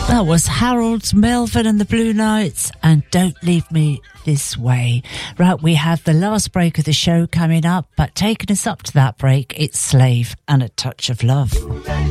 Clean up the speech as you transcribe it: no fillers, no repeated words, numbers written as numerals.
That was Harold Melvin and the Blue Knights and Don't Leave Me This Way. Right, we have the last break of the show coming up, but taking us up to that break, it's Slave and A Touch of Love.